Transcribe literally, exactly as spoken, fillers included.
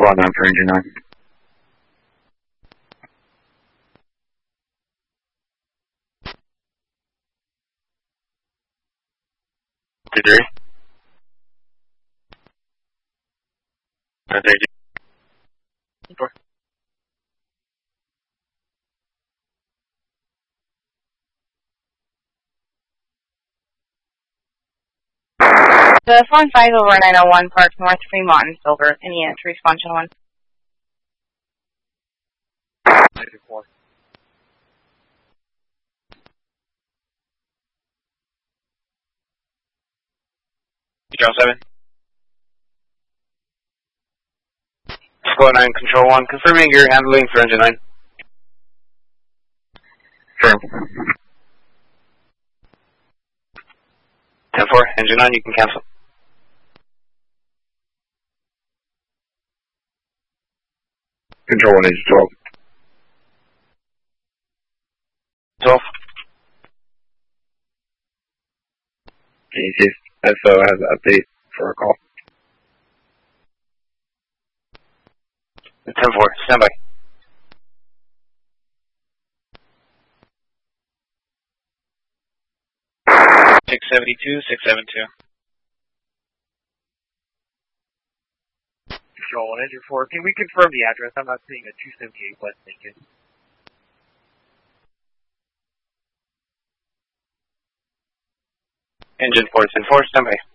Squad nine for engine nine. Two three. Nine three two. Four. The phone five over nine oh one Park North Fremont and Silver. Any units respond to one? Four. Control seven. Squad nine, Control one, confirming your handling for engine nine. Firm. ten four, engine nine, you can cancel. Control one, engine twelve. twelve. Can you see if S O has an update for a call? ten four, stand by. six seventy-two, six seventy-two. Control one, engine four. Can we confirm the address? I'm not seeing a two seventy-eight West Lincoln. Engine four, ten four, stand by.